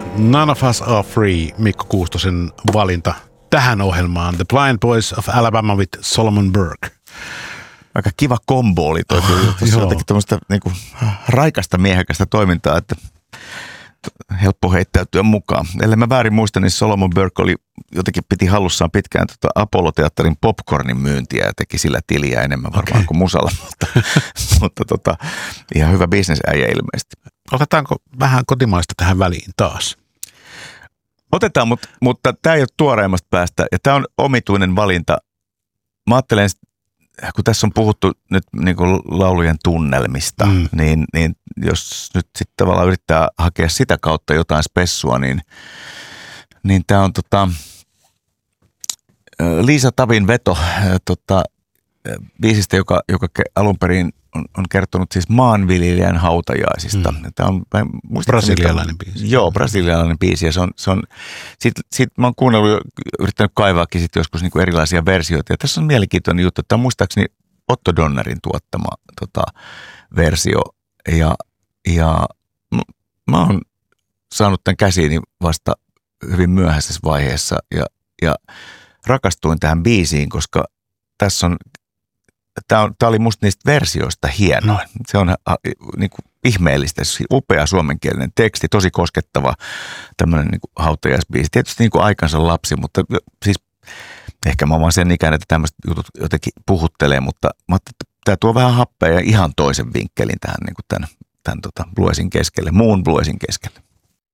None of Us Are Free, Mikko Kuustosen valinta tähän ohjelmaan. The Blind Boys of Alabama with Solomon Burke. Aika kiva kombo oli toi. Se on jotenkin tämmöistä niinku raikasta miehekästä toimintaa, että helppo heittäytyä mukaan. Ellei mä väärin muista, niin Solomon Burke oli jotenkin piti hallussaan pitkään Apollo-teatterin popcornin myyntiä ja teki sillä tiliä enemmän varmaan kuin musalla, mutta ihan hyvä bisnesäijä ilmeisesti. Otetaanko vähän kotimaista tähän väliin taas? Otetaan, mutta tämä ei ole tuoreimmasta päästä ja tämä on omituinen valinta. Mä ajattelen, kun tässä on puhuttu nyt niin kuin laulujen tunnelmista, niin jos nyt sitten tavallaan yrittää hakea sitä kautta jotain spessua, niin tämä on Liisa Tavin veto biisistä, joka alun perin on kertonut siis maanviljelijän hautajaisista. Tämä on brasilialainen biisi. Joo, brasilialainen biisi ja se on sit mä oon kuunnellut ja yrittänyt kaivaakin sit joskus niinku erilaisia versioita. Ja tässä on mielenkiintoinen juttu, että on muistaakseni Otto Donnerin tuottama versio ja mä oon saanut tämän käsiini vasta hyvin myöhäisessä vaiheessa ja rakastuin tähän biisiin, koska tässä on Tämä oli musta niistä versioista hienoin. Se on niin kuin ihmeellistä, upea suomenkielinen teksti, tosi koskettava tämmöinen niin kuin hautajaisbiisi. Tietysti niin kuin aikansa lapsi, mutta siis ehkä mä oon vaan sen ikäinen, että tämmöiset jutut jotenkin puhuttelee, mutta tämä tuo vähän happea ja ihan toisen vinkkelin tähän niin kuin tämän bluesin keskelle, muun bluesin keskelle.